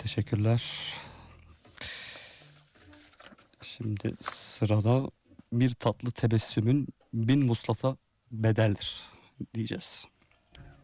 teşekkürler. Şimdi sırada bir tatlı tebessümün bin vuslata bedeldir diyeceğiz.